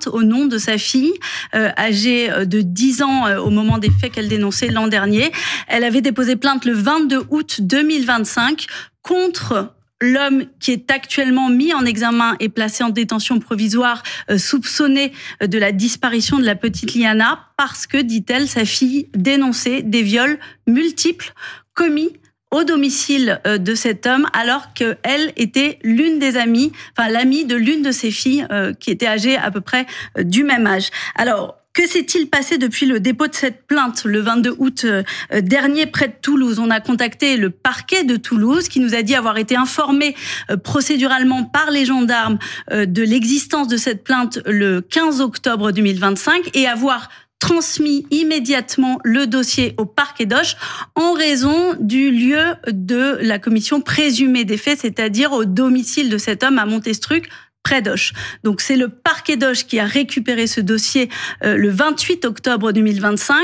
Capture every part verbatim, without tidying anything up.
plainte au nom de sa fille, euh, âgée de dix ans euh, au moment des faits qu'elle dénonçait l'an dernier. Elle avait déposé plainte le vingt-deux août deux mille vingt-cinq contre l'homme qui est actuellement mis en examen et placé en détention provisoire, euh, soupçonné de la disparition de la petite Liana, parce que, dit-elle, sa fille dénonçait des viols multiples commis au domicile de cet homme, alors qu'elle était l'une des amies, enfin l'amie de l'une de ses filles, euh, qui était âgée à peu près euh, du même âge. Alors, que s'est-il passé depuis le dépôt de cette plainte le vingt-deux août dernier près de Toulouse? On a contacté le parquet de Toulouse qui nous a dit avoir été informé procéduralement par les gendarmes de l'existence de cette plainte le quinze octobre deux mille vingt-cinq et avoir transmis immédiatement le dossier au parquet d'Auch en raison du lieu de la commission présumée des faits, c'est-à-dire au domicile de cet homme à Montestruc, près d'Auch. Donc c'est le parquet d'Auch qui a récupéré ce dossier euh, le vingt-huit octobre deux mille vingt-cinq.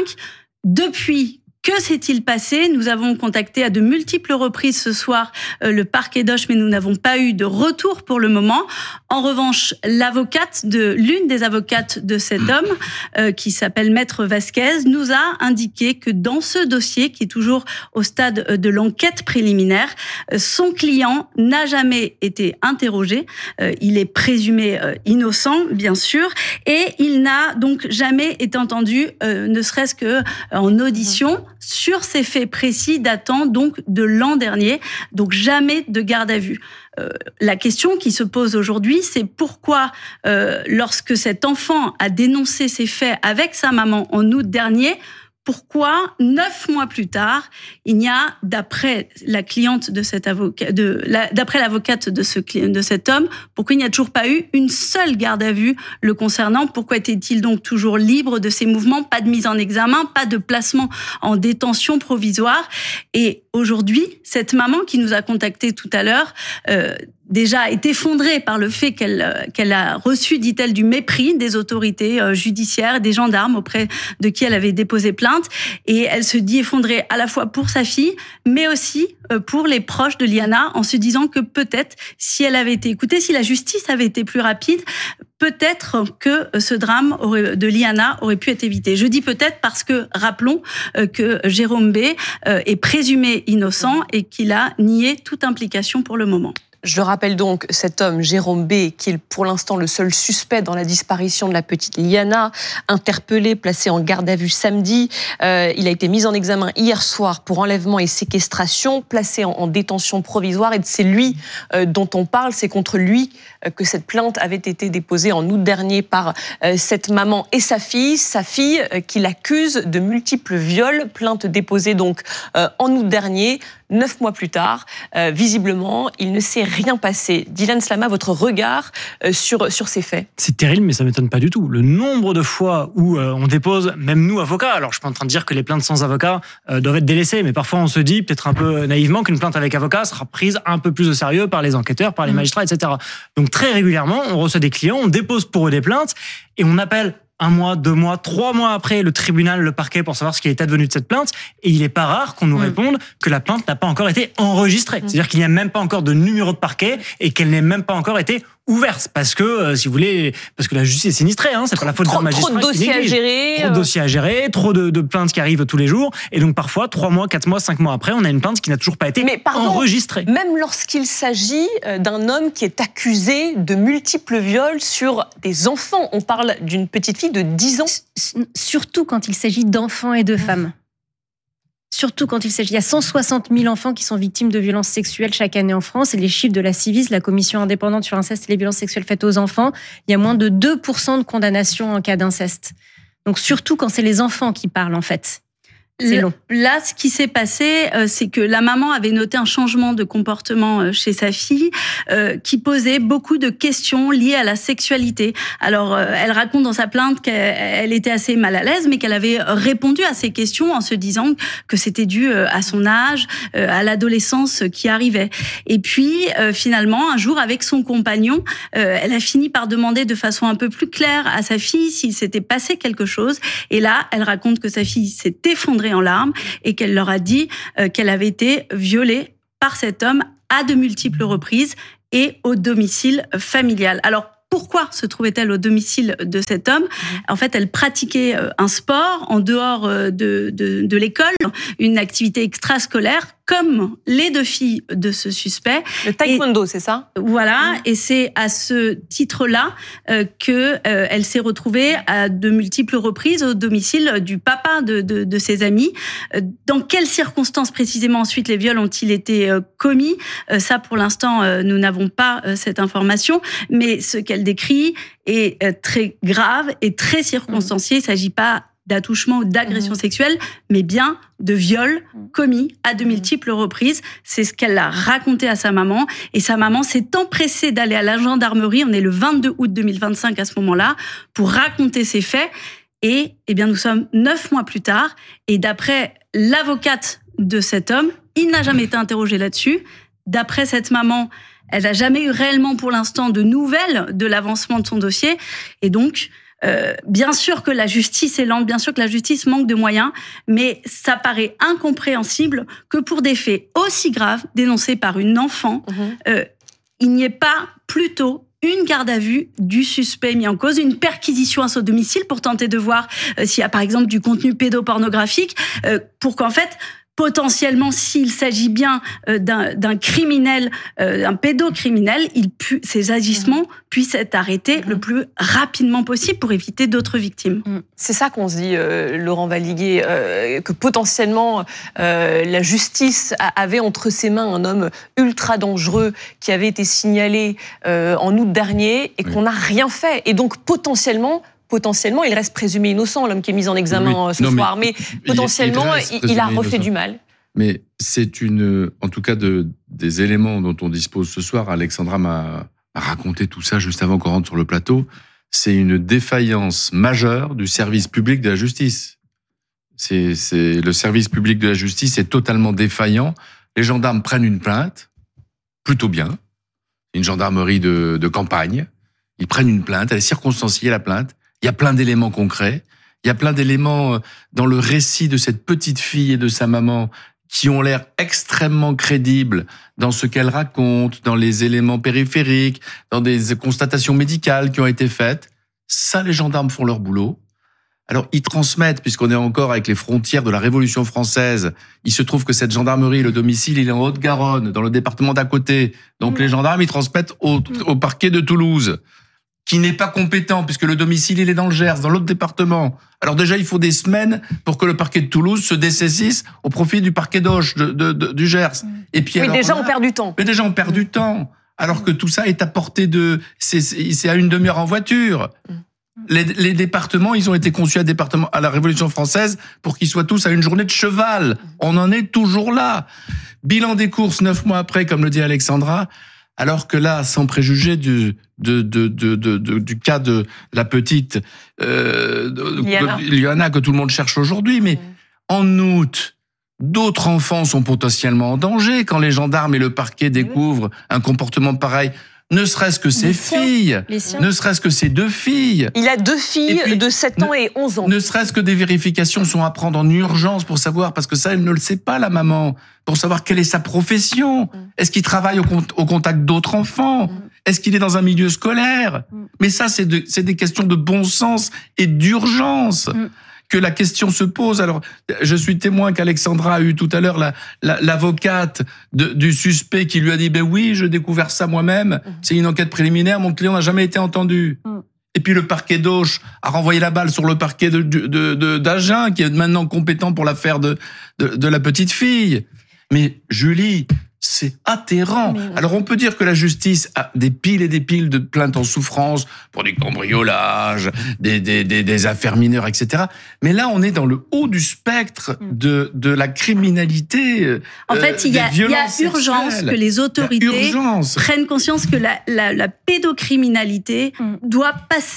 Depuis, que s'est-il passé? Nous avons contacté à de multiples reprises ce soir euh, le parquet d'Auch, mais nous n'avons pas eu de retour pour le moment. En revanche, l'avocate de l'une des avocates de cet homme, euh, qui s'appelle Maître Vasquez, nous a indiqué que dans ce dossier, qui est toujours au stade de l'enquête préliminaire, euh, son client n'a jamais été interrogé. Euh, il est présumé euh, innocent, bien sûr, et il n'a donc jamais été entendu, euh, ne serait-ce que euh, en audition, sur ces faits précis datant donc de l'an dernier, donc jamais de garde à vue. Euh, la question qui se pose aujourd'hui, c'est pourquoi, euh, lorsque cet enfant a dénoncé ces faits avec sa maman en août dernier, pourquoi, neuf mois plus tard, il n'y a, d'après la cliente de cet avocat, de, la, d'après l'avocate de ce, de cet homme, pourquoi il n'y a toujours pas eu une seule garde à vue le concernant? Pourquoi était-il donc toujours libre de ses mouvements? Pas de mise en examen, pas de placement en détention provisoire. Et aujourd'hui, cette maman qui nous a contactés tout à l'heure, euh, déjà est effondrée par le fait qu'elle qu'elle a reçu, dit-elle, du mépris des autorités judiciaires, des gendarmes auprès de qui elle avait déposé plainte. Et elle se dit effondrée à la fois pour sa fille, mais aussi pour les proches de Liana, en se disant que peut-être, si elle avait été écoutée, si la justice avait été plus rapide, peut-être que ce drame aurait, de Liana aurait pu être évité. Je dis peut-être parce que, rappelons que Jérôme B. est présumé innocent et qu'il a nié toute implication pour le moment. Je le rappelle donc, cet homme, Jérôme B., qui est pour l'instant le seul suspect dans la disparition de la petite Liana, interpellé, placé en garde à vue samedi. Euh, il a été mis en examen hier soir pour enlèvement et séquestration, placé en, en détention provisoire. Et c'est lui euh, dont on parle, c'est contre lui euh, que cette plainte avait été déposée en août dernier par euh, cette maman et sa fille. Sa fille euh, qui l'accuse de multiples viols, plainte déposée donc euh, en août dernier. Neuf mois plus tard, euh, visiblement, il ne s'est rien passé. Dylan Slama, votre regard euh, sur, sur ces faits? C'est terrible, mais ça ne m'étonne pas du tout. Le nombre de fois où euh, on dépose, même nous, avocats, alors je ne suis pas en train de dire que les plaintes sans avocat euh, doivent être délaissées, mais parfois on se dit, peut-être un peu naïvement, qu'une plainte avec avocat sera prise un peu plus au sérieux par les enquêteurs, par les magistrats, et cetera. Donc très régulièrement, on reçoit des clients, on dépose pour eux des plaintes, et on appelle un mois, deux mois, trois mois après le tribunal, le parquet, pour savoir ce qui est advenu de cette plainte. Et il n'est pas rare qu'on nous réponde mmh. que la plainte n'a pas encore été enregistrée. Mmh. C'est-à-dire qu'il n'y a même pas encore de numéro de parquet et qu'elle n'ait même pas encore été ouverte. Parce que, euh, si vous voulez, parce que la justice est sinistrée, hein, c'est pas la faute d'un magistrat. Trop de dossiers à gérer. Trop de dossiers à gérer, trop de, de plaintes qui arrivent tous les jours. Et donc, parfois, trois mois, quatre mois, cinq mois après, on a une plainte qui n'a toujours pas été Mais pardon, enregistrée. Même lorsqu'il s'agit d'un homme qui est accusé de multiples viols sur des enfants, on parle d'une petite fille de dix ans. Surtout quand il s'agit d'enfants et de femmes. Surtout quand il s'agit, il y a cent soixante mille enfants qui sont victimes de violences sexuelles chaque année en France. Et les chiffres de la Civis, la commission indépendante sur l'inceste et les violences sexuelles faites aux enfants, il y a moins de deux pour cent de condamnations en cas d'inceste. Donc surtout quand c'est les enfants qui parlent, en fait. C'est long. Là, ce qui s'est passé, euh, c'est que la maman avait noté un changement de comportement euh, chez sa fille euh, qui posait beaucoup de questions liées à la sexualité. Alors, euh, elle raconte dans sa plainte qu'elle était assez mal à l'aise, mais qu'elle avait répondu à ces questions en se disant que c'était dû euh, à son âge, euh, à l'adolescence qui arrivait. Et puis, euh, finalement, un jour, avec son compagnon, euh, elle a fini par demander de façon un peu plus claire à sa fille s'il s'était passé quelque chose. Et là, elle raconte que sa fille s'est effondrée en larmes et qu'elle leur a dit euh, qu'elle avait été violée par cet homme à de multiples reprises et au domicile familial. Alors, pourquoi se trouvait-elle au domicile de cet homme ? En fait, elle pratiquait un sport en dehors de, de, de l'école, une activité extrascolaire, comme les deux filles de ce suspect. Le taekwondo, et, c'est ça ? Voilà, et c'est à ce titre-là euh, qu'elle euh, s'est retrouvée à de multiples reprises au domicile du papa de, de, de ses amis. Dans quelles circonstances précisément ensuite les viols ont-ils été euh, commis ? euh, Ça, pour l'instant, euh, nous n'avons pas euh, cette information, mais ce qu'elle décrit est euh, très grave et très circonstancié. Il ne s'agit pas d'attouchement ou d'agression mmh. sexuelle, mais bien de viol commis à de multiples reprises. C'est ce qu'elle a raconté à sa maman. Et sa maman s'est empressée d'aller à la gendarmerie, on est le vingt-deux août deux mille vingt-cinq à ce moment-là, pour raconter ces faits. Et eh bien, nous sommes neuf mois plus tard. Et d'après l'avocate de cet homme, il n'a jamais été interrogé là-dessus. D'après cette maman, elle n'a jamais eu réellement pour l'instant de nouvelles de l'avancement de son dossier. Et donc, Euh, bien sûr que la justice est lente, bien sûr que la justice manque de moyens, mais ça paraît incompréhensible que pour des faits aussi graves dénoncés par une enfant, mmh. euh, il n'y ait pas plutôt une garde à vue du suspect mis en cause, une perquisition à son domicile pour tenter de voir euh, s'il y a par exemple du contenu pédopornographique, euh, pour qu'en fait potentiellement, s'il s'agit bien euh, d'un, d'un criminel, euh, un pédocriminel, il pu, ces agissements mmh. puissent être arrêtés mmh. le plus rapidement possible pour éviter d'autres victimes. Mmh. C'est ça qu'on se dit, euh, Laurent Valliguier, euh, que potentiellement euh, la justice avait entre ses mains un homme ultra dangereux qui avait été signalé euh, en août dernier et oui. qu'on n'a rien fait. Et donc potentiellement, Potentiellement, il reste présumé innocent, l'homme qui est mis en examen oui, ce non, soir, mais, mais potentiellement, il, il, il a refait innocent. du mal. Mais c'est une, en tout cas, de, des éléments dont on dispose ce soir. Alexandra m'a raconté tout ça juste avant qu'on rentre sur le plateau. C'est une défaillance majeure du service public de la justice. C'est, c'est, le service public de la justice est totalement défaillant. Les gendarmes prennent une plainte, plutôt bien, une gendarmerie de, de campagne. Ils prennent une plainte, elle est circonstanciée, la plainte. Il y a plein d'éléments concrets, il y a plein d'éléments dans le récit de cette petite fille et de sa maman qui ont l'air extrêmement crédibles dans ce qu'elle raconte, dans les éléments périphériques, dans des constatations médicales qui ont été faites. Ça, les gendarmes font leur boulot. Alors, ils transmettent, puisqu'on est encore avec les frontières de la Révolution française, il se trouve que cette gendarmerie, le domicile, il est en Haute-Garonne, dans le département d'à côté. Donc, mmh. les gendarmes, ils transmettent au, au parquet de Toulouse, qui n'est pas compétent, puisque le domicile, il est dans le Gers, dans l'autre département. Alors déjà, il faut des semaines pour que le parquet de Toulouse se dessaisisse au profit du parquet d'Auch, de, de, de, du Gers. Et puis, oui, déjà, on perd du temps. Mais déjà, on perd du temps. Alors que tout ça est à portée de... C'est, c'est à une demi-heure en voiture. Les, les départements, ils ont été conçus à, département, à la Révolution française pour qu'ils soient tous à une journée de cheval. On en est toujours là. Bilan des courses, neuf mois après, comme le dit Alexandra, alors que là, sans préjuger du, de, de, de, de, de, du cas de la petite euh, Liana, que tout le monde cherche aujourd'hui, mais mmh. en août, d'autres enfants sont potentiellement en danger quand les gendarmes et le parquet découvrent oui. un comportement pareil. Ne serait-ce que ses filles, ne serait-ce que ses deux filles. Il a deux filles puis, de sept ans ne, et onze ans. Ne serait-ce que des vérifications sont à prendre en urgence pour savoir, parce que ça, elle ne le sait pas, la maman, pour savoir quelle est sa profession. Mm. Est-ce qu'il travaille au, au contact d'autres enfants ? mm. Est-ce qu'il est dans un milieu scolaire ? mm. Mais ça, c'est, de, c'est des questions de bon sens et d'urgence. Mm. que la question se pose. Alors, je suis témoin qu'Alexandra a eu tout à l'heure la, la, l'avocate de, du suspect qui lui a dit « Ben oui, j'ai découvert ça moi-même, mmh. c'est une enquête préliminaire, mon client n'a jamais été entendu. Mmh. » Et puis le parquet d'Auch a renvoyé la balle sur le parquet de, de, de, d'Agen, qui est maintenant compétent pour l'affaire de, de, de la petite fille. Mais Julie, c'est atterrant. Mais... Alors on peut dire que la justice a des piles et des piles de plaintes en souffrance pour des cambriolages, des, des, des, des affaires mineures, et cetera. Mais là, on est dans le haut du spectre de, de la criminalité. En fait, euh, il y a, il y a urgence que les autorités prennent conscience que la, la, la pédocriminalité mm. doit passer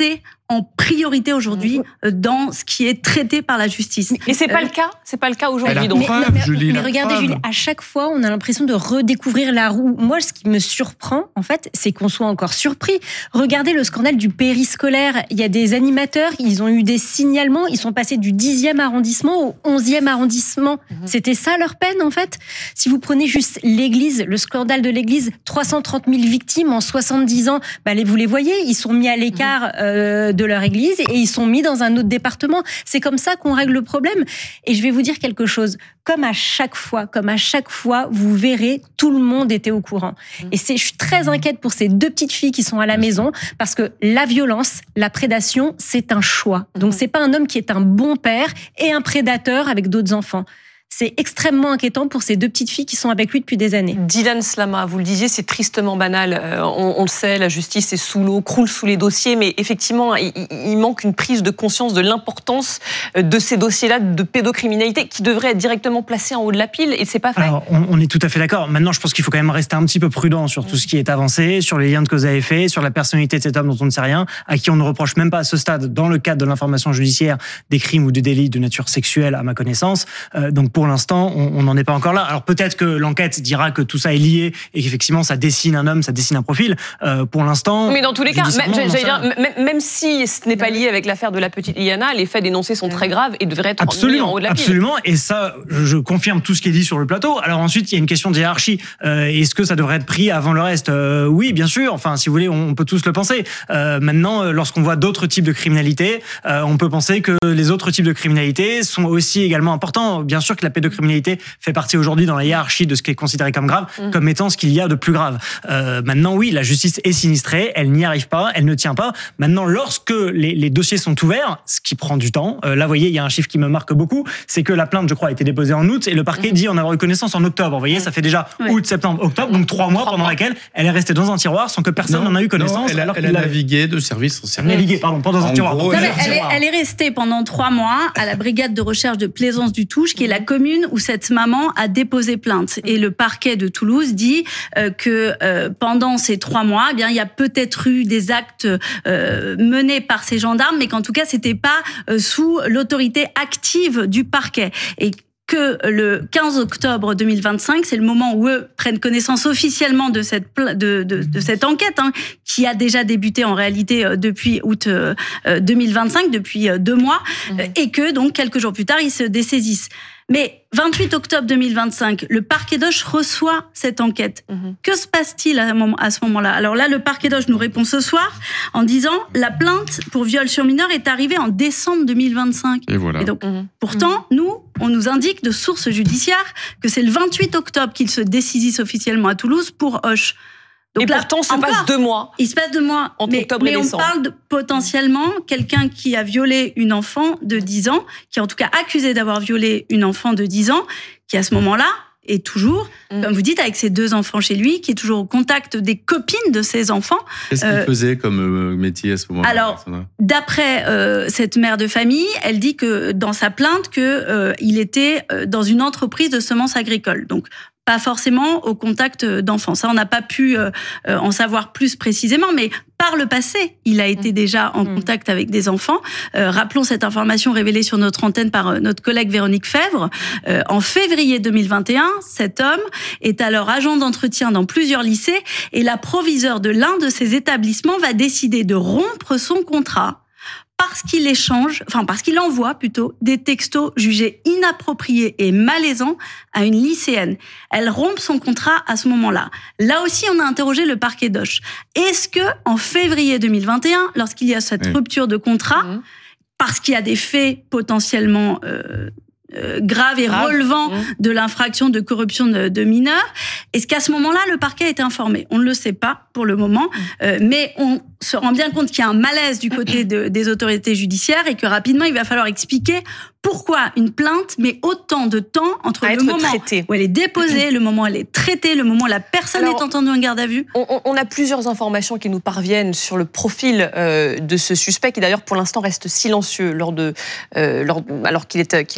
en priorité aujourd'hui dans ce qui est traité par la justice. Et c'est pas le cas, c'est pas le cas aujourd'hui. donc. Mais, Preuve, mais- Julie, mais la regardez, preuve. Julie, à chaque fois, on a l'impression de redécouvrir la roue. Moi, ce qui me surprend, en fait, c'est qu'on soit encore surpris. Regardez le scandale du périscolaire. Il y a des animateurs, ils ont eu des signalements, ils sont passés du dixième arrondissement au onzième arrondissement. Mhm. C'était ça leur peine, en fait. Si vous prenez juste l'église, le scandale de l'église, trois cent trente mille victimes en soixante-dix ans, bah, les- vous les voyez, ils sont mis à l'écart euh, de leur église et ils sont mis dans un autre département. C'est comme ça qu'on règle le problème. Et je vais vous dire quelque chose. Comme à chaque fois, comme à chaque fois, vous verrez, tout le monde était au courant. Et c'est, je suis très inquiète pour ces deux petites filles qui sont à la maison parce que la violence, la prédation, c'est un choix. Donc c'est pas un homme qui est un bon père et un prédateur avec d'autres enfants. C'est extrêmement inquiétant pour ces deux petites filles qui sont avec lui depuis des années. Dylan Slama, vous le disiez, c'est tristement banal. Euh, on, on le sait, la justice est sous l'eau, croule sous les dossiers, mais effectivement, il, il manque une prise de conscience de l'importance de ces dossiers-là de pédocriminalité qui devraient être directement placés en haut de la pile, et c'est pas fait. Alors, on, on est tout à fait d'accord. Maintenant, je pense qu'il faut quand même rester un petit peu prudent sur tout ce qui est avancé, sur les liens de cause à effet, sur la personnalité de cet homme dont on ne sait rien, à qui on ne reproche même pas à ce stade, dans le cadre de l'information judiciaire, des crimes ou des délits de nature sexuelle, à ma connaissance. Euh, donc, pour l'instant, on n'en est pas encore là. Alors, peut-être que l'enquête dira que tout ça est lié et qu'effectivement, ça dessine un homme, ça dessine un profil. Euh, pour l'instant... Mais dans tous les cas, judiciairement, même, on en j'allais sait dire, rien. même, même si ce n'est pas lié avec l'affaire de la petite Liana, les faits dénoncés sont très graves et devraient être mis en Absolument, haut de la pile. absolument. Et ça, je, je confirme tout ce qui est dit sur le plateau. Alors ensuite, il y a une question de hiérarchie. Euh, est-ce que ça devrait être pris avant le reste ? euh, Oui, bien sûr. Enfin, si vous voulez, on peut tous le penser. Euh, maintenant, euh, lorsqu'on voit d'autres types de criminalité, euh, on peut penser que les autres types de criminalité sont aussi également importants. Bien sûr que la pédocriminalité fait partie aujourd'hui dans la hiérarchie de ce qui est considéré comme grave, mmh. comme étant ce qu'il y a de plus grave. Euh, maintenant, oui, la justice est sinistrée, elle n'y arrive pas, elle ne tient pas. Maintenant, lorsque les, les dossiers sont ouverts, ce qui prend du temps, euh, là, vous voyez, il y a un chiffre qui me marque beaucoup, c'est que la plainte, je crois, a été déposée en août et le parquet mmh. dit en avoir eu connaissance en octobre. Vous voyez, mmh. ça fait déjà oui. août, septembre, octobre, donc trois mois pendant laquelle elle est restée dans un tiroir sans que personne n'en a eu connaissance. Non, elle a, alors elle a navigué de service en service. Navigué, pardon, pendant un tiroir. Non, mais elle, est, elle est restée pendant trois mois à la brigade de recherche de Plaisance du Touche, qui est la commune où cette maman a déposé plainte. Et le parquet de Toulouse dit euh, que euh, pendant ces trois mois, eh bien, il y a peut-être eu des actes euh, menés par ces gendarmes, mais qu'en tout cas, c'était pas euh, sous l'autorité active du parquet. Et que le quinze octobre deux mille vingt-cinq, c'est le moment où eux prennent connaissance officiellement de cette de, de, de cette enquête hein, qui a déjà débuté en réalité euh, depuis août euh, deux mille vingt-cinq, depuis euh, deux mois, mmh. euh, et que donc quelques jours plus tard ils se dessaisissent. Mais vingt-huit octobre deux mille vingt-cinq, le parquet d'Auch reçoit cette enquête. Mmh. Que se passe-t-il à, à ce moment-là ? Alors là, le parquet d'Auch nous répond ce soir en disant la plainte pour viol sur mineur est arrivée en décembre deux mille vingt-cinq. Et voilà. Et donc, mmh. pourtant, mmh. nous, on nous indique de sources judiciaires que c'est le vingt-huit octobre qu'ils se dessaisissent officiellement à Toulouse pour Auch. Donc et là, pourtant, se passe deux mois. Il se passe deux mois. Entre mais, octobre mais et on décembre. parle de potentiellement quelqu'un qui a violé une enfant de dix ans, qui est en tout cas accusé d'avoir violé une enfant de dix ans, qui à ce moment-là est toujours, mmh. comme vous dites, avec ses deux enfants chez lui, qui est toujours au contact des copines de ses enfants. Qu'est-ce qu'il euh, faisait comme métier à ce moment-là ? Alors, d'après euh, cette mère de famille, elle dit que dans sa plainte, que euh, il était dans une entreprise de semences agricoles. Donc, pas forcément au contact d'enfants. Ça, on n'a pas pu euh, en savoir plus précisément, mais par le passé, il a été déjà en contact avec des enfants. Euh, rappelons cette information révélée sur notre antenne par notre collègue Véronique Fèvre. Euh, en février deux mille vingt et un, cet homme est alors agent d'entretien dans plusieurs lycées et la proviseure de l'un de ces établissements va décider de rompre son contrat parce qu'il échange, enfin parce qu'il envoie plutôt des textos jugés inappropriés et malaisants à une lycéenne. Elle rompt son contrat à ce moment-là. Là aussi, on a interrogé le parquet d'Auch. Est-ce que en février deux mille vingt et un, lorsqu'il y a cette oui. rupture de contrat, mmh. parce qu'il y a des faits potentiellement euh, euh, graves et Grave. relevants mmh. de l'infraction de corruption de, de mineurs, est-ce qu'à ce moment-là, le parquet a été informé ? On ne le sait pas pour le moment, mmh. euh, mais on se rend bien compte qu'il y a un malaise du côté de, des autorités judiciaires et que rapidement, il va falloir expliquer pourquoi une plainte met autant de temps entre à le moment traitée. où elle est déposée, le moment où elle est traitée, le moment où la personne Alors, est entendue en garde à vue. On, on a plusieurs informations qui nous parviennent sur le profil euh, de ce suspect qui d'ailleurs pour l'instant reste silencieux lors de, euh, lors, alors qu'il est, qu'il est interrogé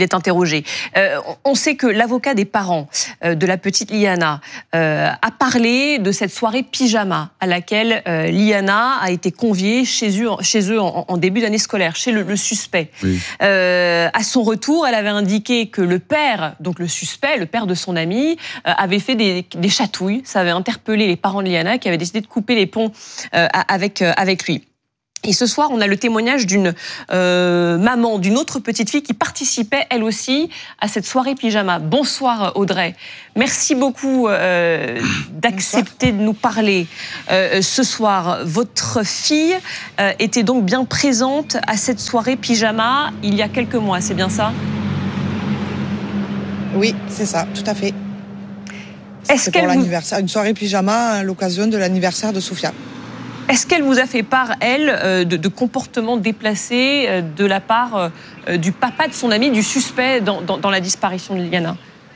interrogé. Euh, on sait que l'avocat des parents euh, de la petite Liana euh, a parlé de cette soirée pyjama à laquelle euh, Liana a été conviée chez eux, chez eux en, en début d'année scolaire, chez le, le suspect. Oui. Euh, à son retour, elle avait indiqué que le père, donc le suspect, le père de son ami, euh, avait fait des, des chatouilles. Ça avait interpellé les parents de Liana qui avaient décidé de couper les ponts euh, avec, euh, avec lui. Et ce soir, on a le témoignage d'une euh, maman, d'une autre petite fille qui participait, elle aussi, à cette soirée pyjama. Bonsoir Audrey. Merci beaucoup euh, d'accepter de nous parler euh, ce soir. Votre fille euh, était donc bien présente à cette soirée pyjama il y a quelques mois, c'est bien ça ? Oui, c'est ça, tout à fait. Est-ce c'est qu'elle pour vous... l'anniversaire, une soirée pyjama à l'occasion de l'anniversaire de Sophia. Est-ce qu'elle vous a fait part, elle, de, de comportements déplacés de la part du papa de son ami, du suspect dans, dans, dans la disparition de Liana ?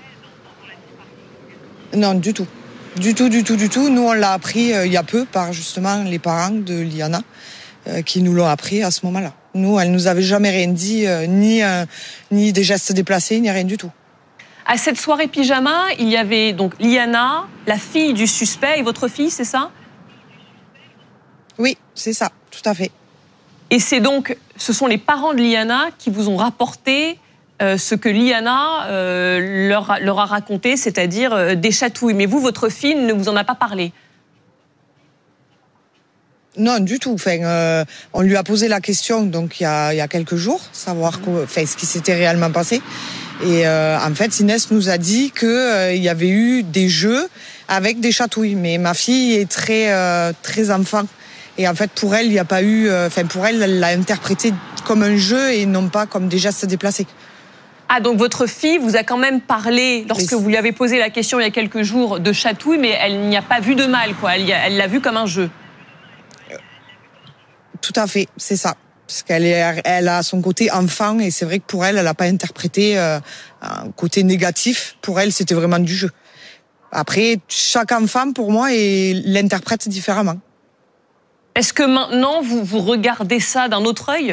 Non, du tout. Du tout, du tout, du tout. Nous, on l'a appris euh, il y a peu par justement les parents de Liana euh, qui nous l'ont appris à ce moment-là. Nous, elle nous avait jamais rien dit, euh, ni, euh, ni des gestes déplacés, ni rien du tout. À cette soirée pyjama, il y avait donc Liana, la fille du suspect et votre fille, c'est ça ? Oui, c'est ça, tout à fait. Et c'est donc, ce sont les parents de Liana qui vous ont rapporté euh, ce que Liana euh, leur, a, leur a raconté, c'est-à-dire euh, des chatouilles. Mais vous, votre fille ne vous en a pas parlé ? Non, du tout. Enfin, euh, on lui a posé la question donc il y a, il y a quelques jours, savoir quoi, enfin, ce qui s'était réellement passé. Et euh, en fait, Inès nous a dit qu'il euh, y avait eu des jeux avec des chatouilles. Mais ma fille est très, euh, très enfant. Et en fait, pour elle, il n'y a pas eu... Enfin, euh, pour elle, elle l'a interprété comme un jeu et non pas comme des gestes déplacés. Ah, donc votre fille vous a quand même parlé, lorsque vous lui avez posé la question il y a quelques jours, de chatouille, mais elle n'y a pas vu de mal, quoi. Elle, elle l'a vu comme un jeu. Tout à fait, c'est ça. Parce qu'elle est, elle a son côté enfant et c'est vrai que pour elle, elle n'a pas interprété euh, un côté négatif. Pour elle, c'était vraiment du jeu. Après, chaque enfant, pour moi, est, l'interprète différemment. Est-ce que maintenant, vous, vous regardez ça d'un autre œil ?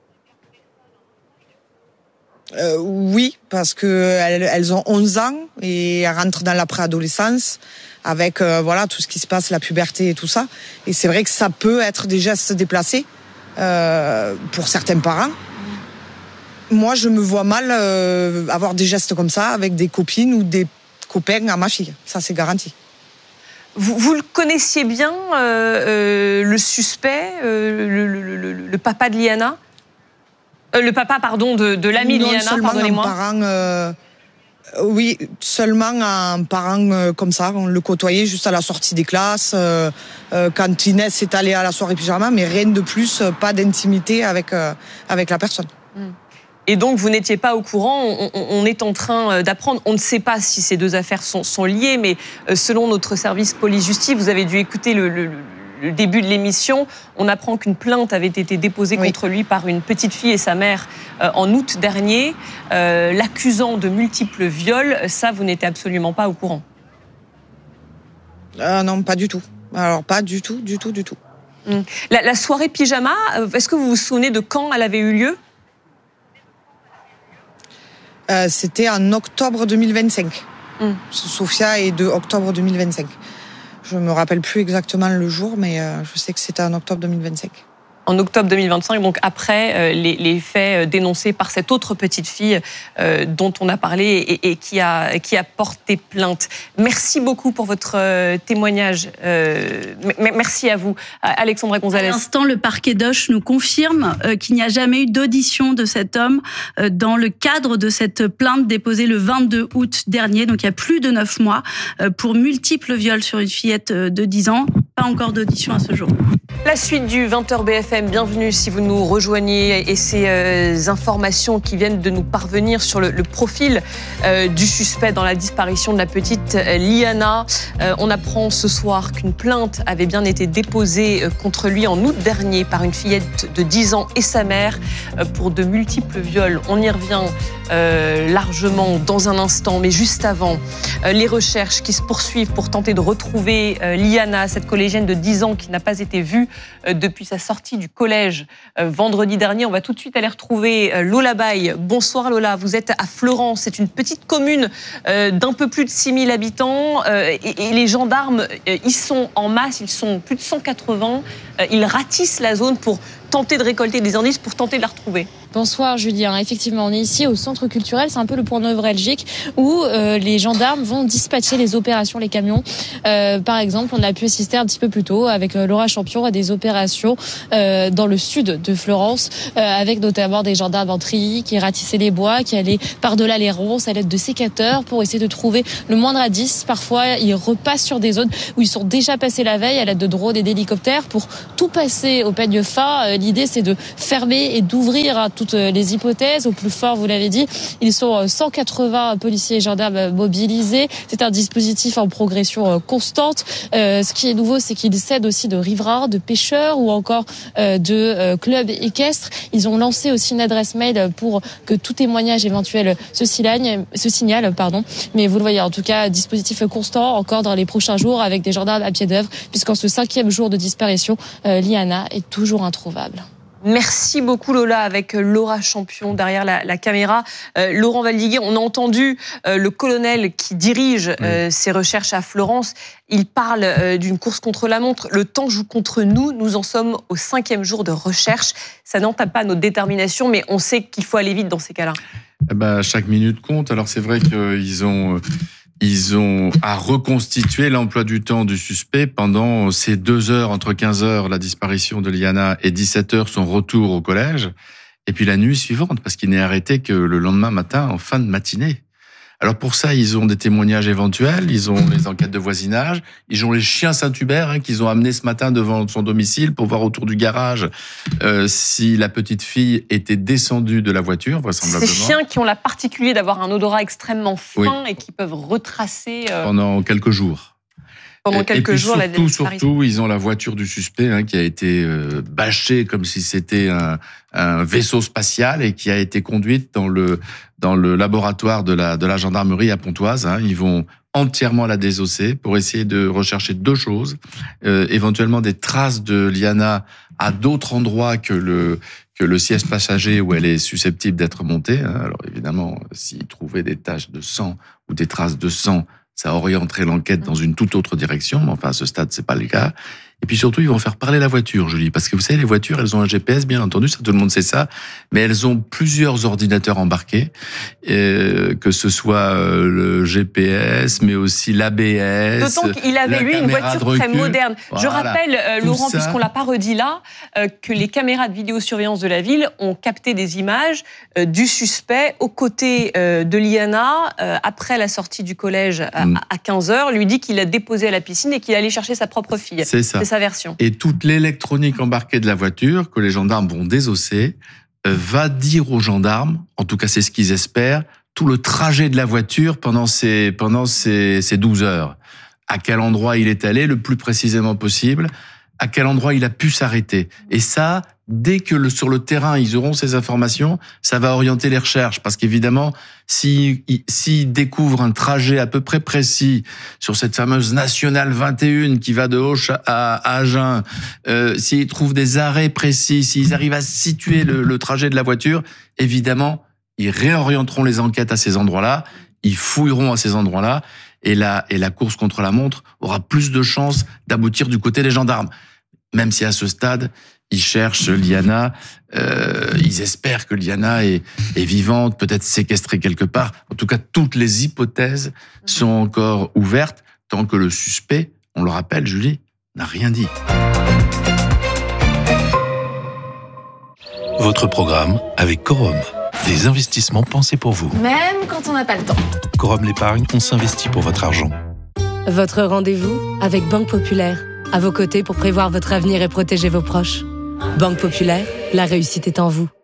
euh, Oui, parce qu'elles elles ont onze ans et elles rentrent dans la préadolescence avec euh, voilà, tout ce qui se passe, la puberté et tout ça. Et c'est vrai que ça peut être des gestes déplacés euh, pour certains parents. Moi, je me vois mal euh, avoir des gestes comme ça avec des copines ou des copains à ma fille. Ça, c'est garanti. Vous, vous le connaissiez bien, euh, euh, le suspect, euh, le, le, le, le papa de Liana euh, Le papa, pardon, de, de l'ami de Liana, pardonnez-moi. Un parent, euh, oui, seulement un parent euh, comme ça. On le côtoyait juste à la sortie des classes, euh, euh, quand Inès est allée à la soirée pyjama, mais rien de plus, euh, pas d'intimité avec, euh, avec la personne. Mm. Et donc, vous n'étiez pas au courant, on, on est en train d'apprendre, on ne sait pas si ces deux affaires sont, sont liées, mais selon notre service police-justice, vous avez dû écouter le, le, le début de l'émission, on apprend qu'une plainte avait été déposée oui. contre lui par une petite fille et sa mère euh, en août dernier, euh, l'accusant de multiples viols. Ça, vous n'étiez absolument pas au courant. euh, Non, pas du tout. Alors, pas du tout, du tout, du tout. Hum. La, la soirée pyjama, est-ce que vous vous souvenez de quand elle avait eu lieu ? Euh, c'était en octobre deux mille vingt-cinq. Mmh. Sophia est de octobre deux mille vingt-cinq. Je me rappelle plus exactement le jour, mais euh, je sais que c'était en octobre deux mille vingt-cinq. En octobre deux mille vingt-cinq, donc après euh, les, les faits dénoncés par cette autre petite fille euh, dont on a parlé et, et qui, a, qui a porté plainte. Merci beaucoup pour votre euh, témoignage. Euh, m- merci à vous, Alexandra Gonzalez. À l'instant, le parquet d'Auch nous confirme euh, qu'il n'y a jamais eu d'audition de cet homme euh, dans le cadre de cette plainte déposée le vingt-deux août dernier, donc il y a plus de neuf mois, euh, pour multiples viols sur une fillette de dix ans. Pas encore d'audition à ce jour. La suite du vingt heures B F M, bienvenue si vous nous rejoignez et ces euh, informations qui viennent de nous parvenir sur le, le profil euh, du suspect dans la disparition de la petite euh, Liana. Euh, on apprend ce soir qu'une plainte avait bien été déposée euh, contre lui en août dernier par une fillette de dix ans et sa mère euh, pour de multiples viols. On y revient euh, largement dans un instant, mais juste avant, euh, les recherches qui se poursuivent pour tenter de retrouver euh, Liana, cette collégienne collégienne de dix ans qui n'a pas été vue depuis sa sortie du collège vendredi dernier. On va tout de suite aller retrouver Lola Baye. Bonsoir Lola, vous êtes à Fleurance. C'est une petite commune d'un peu plus de six mille habitants et les gendarmes, ils sont en masse, ils sont plus de cent quatre-vingts. Ils ratissent la zone pour tenter de récolter des indices, pour tenter de la retrouver. Bonsoir Julien, effectivement on est ici au centre culturel, c'est un peu le point névralgique où euh, les gendarmes vont dispatcher les opérations, les camions. Euh, par exemple, on a pu assister un petit peu plus tôt avec euh, Laura Champion à des opérations euh, dans le sud de Fleurance, euh, avec notamment des gendarmes en treillis qui ratissaient les bois, qui allaient par-delà les ronces à l'aide de sécateurs pour essayer de trouver le moindre indice. Parfois, ils repassent sur des zones où ils sont déjà passés la veille à l'aide de drones et d'hélicoptères pour tout passer au peigne fin. Euh, l'idée, c'est de fermer et d'ouvrir hein, toutes les hypothèses. Au plus fort, vous l'avez dit, ils sont cent quatre-vingts policiers et gendarmes mobilisés. C'est un dispositif en progression constante. Euh, ce qui est nouveau, c'est qu'ils s'aident aussi de riverains, de pêcheurs ou encore euh, de euh, clubs équestres. Ils ont lancé aussi une adresse mail pour que tout témoignage éventuel se signale, se signale pardon. Mais vous le voyez, en tout cas, dispositif constant encore dans les prochains jours avec des gendarmes à pied d'œuvre, puisqu'en ce cinquième jour de disparition, euh, Liana est toujours introuvable. Merci beaucoup Lola, avec Laura Champion derrière la, la caméra. Euh, Laurent Valdiguier, on a entendu euh, le colonel qui dirige euh, oui. ces recherches à Fleurance. Il parle euh, d'une course contre la montre. Le temps joue contre nous. Nous en sommes au cinquième jour de recherche. Ça n'entame pas notre détermination, mais on sait qu'il faut aller vite dans ces cas-là. Eh ben, chaque minute compte. Alors c'est vrai qu'ils ont... Euh... Ils ont à reconstituer l'emploi du temps du suspect pendant ces deux heures, entre quinze heures, la disparition de Liana, et dix-sept heures, son retour au collège. Et puis la nuit suivante, parce qu'il n'est arrêté que le lendemain matin, en fin de matinée. Alors pour ça, ils ont des témoignages éventuels, ils ont les enquêtes de voisinage, ils ont les chiens Saint-Hubert hein, qu'ils ont amenés ce matin devant son domicile pour voir autour du garage euh, si la petite fille était descendue de la voiture, vraisemblablement. Ces chiens qui ont la particulier d'avoir un odorat extrêmement fin oui. et qui peuvent retracer... Euh... Pendant quelques jours. Pendant quelques et puis jours, surtout, la disparition. Surtout, ils ont la voiture du suspect hein, qui a été euh, bâchée comme si c'était un, un vaisseau spatial et qui a été conduite dans le dans le laboratoire de la de la gendarmerie à Pontoise. Hein. Ils vont entièrement la désosser pour essayer de rechercher deux choses, euh, éventuellement des traces de Liana à d'autres endroits que le que le siège passager où elle est susceptible d'être montée. Hein. Alors évidemment, s'ils trouvaient des taches de sang ou des traces de sang, ça orienterait l'enquête dans une toute autre direction, mais enfin, à ce stade, c'est pas le cas. Et puis surtout, ils vont faire parler la voiture, Julie, parce que vous savez, les voitures, elles ont un G P S, bien entendu, ça tout le monde sait ça, mais elles ont plusieurs ordinateurs embarqués, euh, que ce soit le G P S, mais aussi l'A B S. D'autant qu'il avait, lui, une voiture très moderne. Voilà. Je rappelle, euh, Laurent, ça... puisqu'on l'a pas redit là, euh, que les caméras de vidéosurveillance de la ville ont capté des images euh, du suspect aux côtés euh, de Liana, euh, après la sortie du collège à, mm. à quinze heures, lui dit qu'il a déposé à la piscine et qu'il allait chercher sa propre fille. C'est ça. Sa version. Et toute l'électronique embarquée de la voiture, que les gendarmes vont désosser, euh, va dire aux gendarmes, en tout cas c'est ce qu'ils espèrent, tout le trajet de la voiture pendant ces, pendant ces, ces douze heures. À quel endroit il est allé, le plus précisément possible, à quel endroit il a pu s'arrêter. Et ça, dès que le, sur le terrain, ils auront ces informations, ça va orienter les recherches. Parce qu'évidemment, s'ils si, si découvrent un trajet à peu près précis sur cette fameuse Nationale vingt et un qui va de Auch à, à Agen, euh, s'ils trouvent des arrêts précis, s'ils arrivent à situer le, le trajet de la voiture, évidemment, ils réorienteront les enquêtes à ces endroits-là, ils fouilleront à ces endroits-là, et la, et la course contre la montre aura plus de chances d'aboutir du côté des gendarmes. Même si à ce stade, ils cherchent Liana, euh, ils espèrent que Liana est, est vivante, peut-être séquestrée quelque part. En tout cas, toutes les hypothèses sont encore ouvertes, tant que le suspect, on le rappelle, Julie, n'a rien dit. Votre programme avec Corum. Des investissements pensés pour vous. Même quand on n'a pas le temps. Corum l'épargne, on s'investit pour votre argent. Votre rendez-vous avec Banque Populaire. À vos côtés pour prévoir votre avenir et protéger vos proches. Banque Populaire, la réussite est en vous.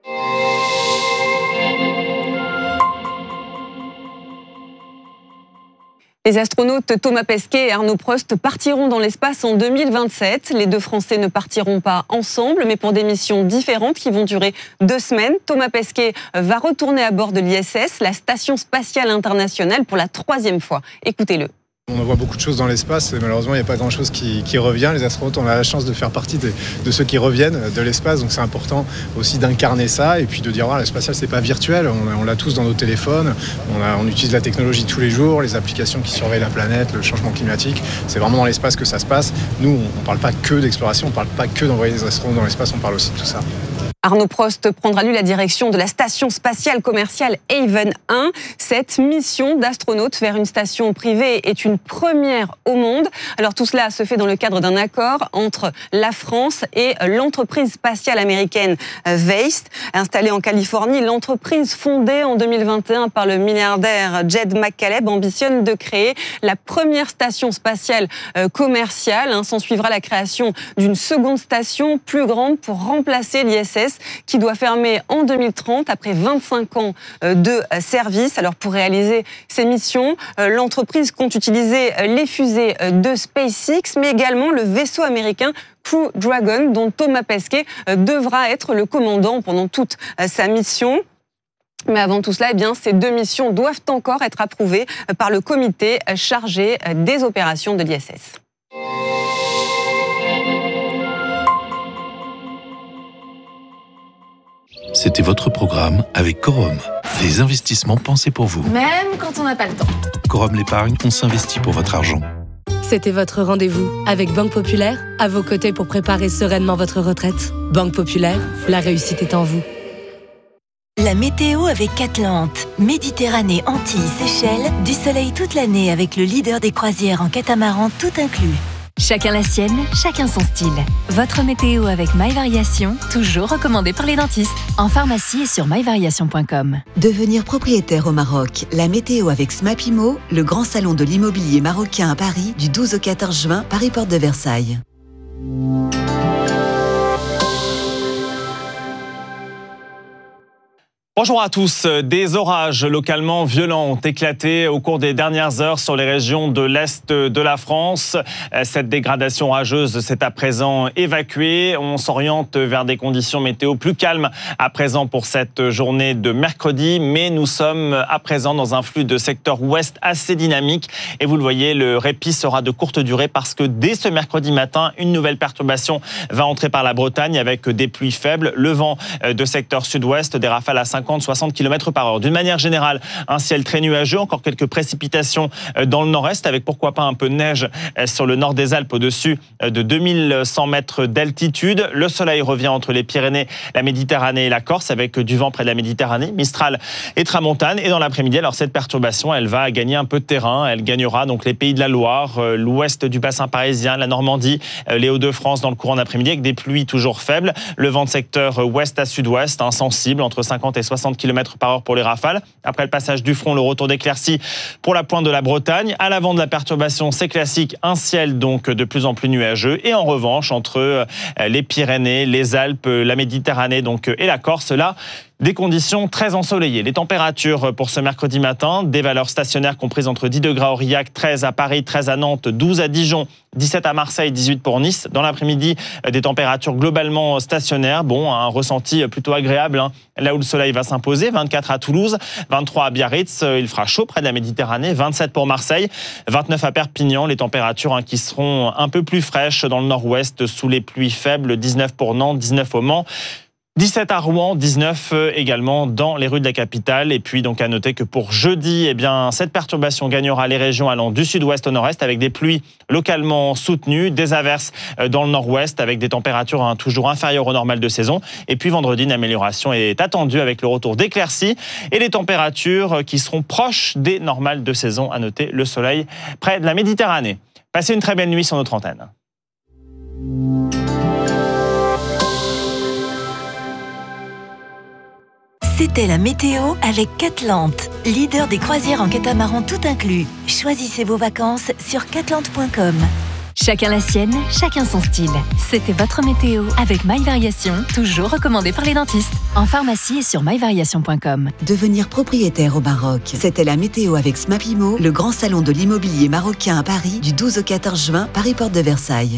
Les astronautes Thomas Pesquet et Arnaud Prost partiront dans l'espace en deux mille vingt-sept. Les deux Français ne partiront pas ensemble, mais pour des missions différentes qui vont durer deux semaines. Thomas Pesquet va retourner à bord de l'I S S, la Station Spatiale Internationale, pour la troisième fois. Écoutez-le. On envoie beaucoup de choses dans l'espace et malheureusement il n'y a pas grand chose qui, qui revient. Les astronautes, on a la chance de faire partie de, de ceux qui reviennent de l'espace, donc c'est important aussi d'incarner ça et puis de dire voilà, le spatial c'est pas virtuel, on, on l'a tous dans nos téléphones, on, a, on utilise la technologie tous les jours, les applications qui surveillent la planète, le changement climatique, c'est vraiment dans l'espace que ça se passe. Nous on ne parle pas que d'exploration, on ne parle pas que d'envoyer des astronautes dans l'espace, on parle aussi de tout ça. Arnaud Prost prendra lui la direction de la station spatiale commerciale Haven un. Cette mission d'astronaute vers une station privée est une première au monde. Alors tout cela se fait dans le cadre d'un accord entre la France et l'entreprise spatiale américaine Waste. Installée en Californie, l'entreprise fondée en deux mille vingt et un par le milliardaire Jed McCaleb ambitionne de créer la première station spatiale commerciale. S'en suivra la création d'une seconde station plus grande pour remplacer l'I S S qui doit fermer en deux mille trente après vingt-cinq ans de service. Alors pour réaliser ces missions, l'entreprise compte utiliser les fusées de SpaceX, mais également le vaisseau américain Crew Dragon, dont Thomas Pesquet devra être le commandant pendant toute sa mission. Mais avant tout cela, eh bien, ces deux missions doivent encore être approuvées par le comité chargé des opérations de l'I S S. C'était votre programme avec Corum. Des investissements pensés pour vous. Même quand on n'a pas le temps. Corum l'épargne, on s'investit pour votre argent. C'était votre rendez-vous avec Banque Populaire, à vos côtés pour préparer sereinement votre retraite. Banque Populaire, la réussite est en vous. La météo avec Atlante. Méditerranée, Antilles, Seychelles, du soleil toute l'année avec le leader des croisières en catamaran tout inclus. Chacun la sienne, chacun son style. Votre météo avec My Variation, toujours recommandé par les dentistes. En pharmacie et sur my variation point com. Devenir propriétaire au Maroc. La météo avec Smapimo, le grand salon de l'immobilier marocain à Paris, du douze au quatorze juin, Paris Porte de Versailles. Bonjour à tous. Des orages localement violents ont éclaté au cours des dernières heures sur les régions de l'Est de la France. Cette dégradation orageuse s'est à présent évacuée. On s'oriente vers des conditions météo plus calmes à présent pour cette journée de mercredi. Mais nous sommes à présent dans un flux de secteur ouest assez dynamique. Et vous le voyez, le répit sera de courte durée parce que dès ce mercredi matin, une nouvelle perturbation va entrer par la Bretagne avec des pluies faibles. Le vent de secteur sud-ouest, des rafales à cinquante à soixante kilomètres par heure. D'une manière générale, un ciel très nuageux, encore quelques précipitations dans le nord-est, avec pourquoi pas un peu de neige sur le nord des Alpes au-dessus de deux mille cent mètres d'altitude. Le soleil revient entre les Pyrénées, la Méditerranée et la Corse, avec du vent près de la Méditerranée, Mistral et Tramontane. Et dans l'après-midi, alors cette perturbation, elle va gagner un peu de terrain. Elle gagnera donc les pays de la Loire, l'ouest du bassin parisien, la Normandie, les Hauts-de-France dans le courant d'après-midi, avec des pluies toujours faibles. Le vent de secteur ouest à sud-ouest, insensible, entre cinquante et soixante kilomètres par heure pour les rafales. Après le passage du front, le retour d'éclaircies pour la pointe de la Bretagne. À l'avant de la perturbation, c'est classique, un ciel donc de plus en plus nuageux. Et en revanche, entre les Pyrénées, les Alpes, la Méditerranée donc, et la Corse, là, des conditions très ensoleillées. Les températures pour ce mercredi matin, des valeurs stationnaires comprises entre dix degrés à Aurillac, treize à Paris, treize à Nantes, douze à Dijon, dix-sept à Marseille, dix-huit pour Nice. Dans l'après-midi, des températures globalement stationnaires. Bon, un ressenti plutôt agréable, hein, là où le soleil va s'imposer. vingt-quatre à Toulouse, vingt-trois à Biarritz. Il fera chaud près de la Méditerranée. vingt-sept pour Marseille, vingt-neuf à Perpignan. Les températures hein, qui seront un peu plus fraîches dans le nord-ouest sous les pluies faibles. dix-neuf pour Nantes, dix-neuf au Mans. dix-sept à Rouen, dix-neuf également dans les rues de la capitale. Et puis donc à noter que pour jeudi, eh bien, cette perturbation gagnera les régions allant du sud-ouest au nord-est avec des pluies localement soutenues, des averses dans le nord-ouest avec des températures hein, toujours inférieures au normal de saison. Et puis vendredi, une amélioration est attendue avec le retour d'éclaircies et les températures qui seront proches des normales de saison. À noter le soleil près de la Méditerranée. Passez une très belle nuit sur notre antenne. C'était la météo avec Catlante, leader des croisières en catamaran tout inclus. Choisissez vos vacances sur catlante point com. Chacun la sienne, chacun son style. C'était votre météo avec My Variation, toujours recommandé par les dentistes. En pharmacie et sur my variation point com. Devenir propriétaire au Maroc. C'était la météo avec Smapimo, le grand salon de l'immobilier marocain à Paris, du douze au quatorze juin, Paris Porte de Versailles.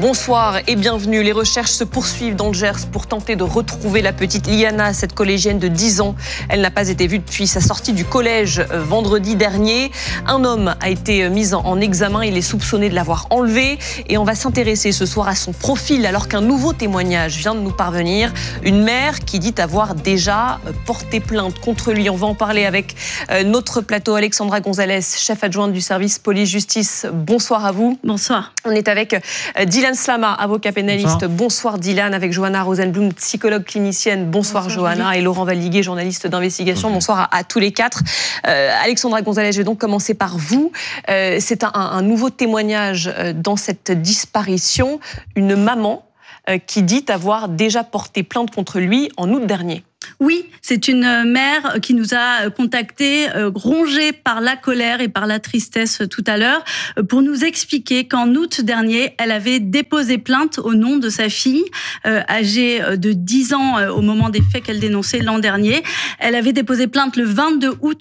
Bonsoir et bienvenue. Les recherches se poursuivent dans le Gers pour tenter de retrouver la petite Liana, cette collégienne de dix ans. Elle n'a pas été vue depuis sa sortie du collège vendredi dernier. Un homme a été mis en examen. Il est soupçonné de l'avoir enlevée. Et on va s'intéresser ce soir à son profil alors qu'un nouveau témoignage vient de nous parvenir. Une mère qui dit avoir déjà porté plainte contre lui. On va en parler avec notre plateau. Alexandra Gonzalez, chef adjointe du service police-justice. Bonsoir à vous. Bonsoir. On est avec Dylan Slama, avocat pénaliste. Bonsoir, Bonsoir Dylan, avec Johanna Rosenblum, psychologue clinicienne. Bonsoir, Bonsoir Johanna. Julie. Et Laurent Valliguier, journaliste d'investigation. Bonsoir, Bonsoir à, à tous les quatre. Euh, Alexandra Gonzalez, je vais donc commencer par vous. Euh, c'est un, un nouveau témoignage dans cette disparition. Une maman euh, qui dit avoir déjà porté plainte contre lui en août dernier. Oui, c'est une mère qui nous a contactés, rongée par la colère et par la tristesse tout à l'heure, pour nous expliquer qu'en août dernier, elle avait déposé plainte au nom de sa fille, âgée de dix ans au moment des faits qu'elle dénonçait l'an dernier. Elle avait déposé plainte le vingt-deux août